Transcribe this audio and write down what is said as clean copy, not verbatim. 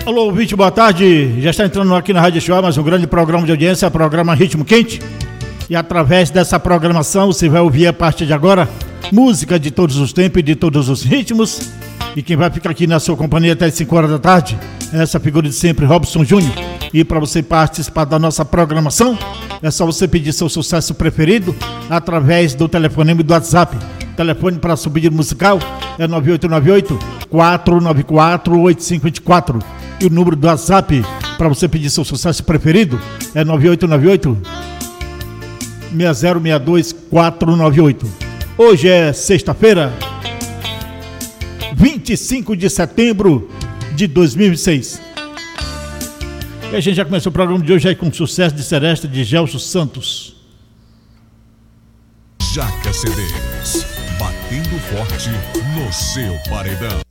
Alô, ouvinte, boa tarde. Já está entrando aqui na Rádio Show, mais um grande programa de audiência, programa Ritmo Quente. E através dessa programação você vai ouvir a partir de agora música de todos os tempos e de todos os ritmos. E quem vai ficar aqui na sua companhia até as 5 horas da tarde é essa figura de sempre, Robson Júnior. E para você participar da nossa programação, é só você pedir seu sucesso preferido através do telefonema e do WhatsApp. Telefone para seu pedido musical é 9898-494-8524. E o número do WhatsApp para você pedir seu sucesso preferido é 9898-6062-498. Hoje é sexta-feira, 25 de setembro de 2006. E a gente já começou o programa de hoje aí com sucesso de Seresta de Gelson Santos. Jaca CDs, batendo forte no seu paredão.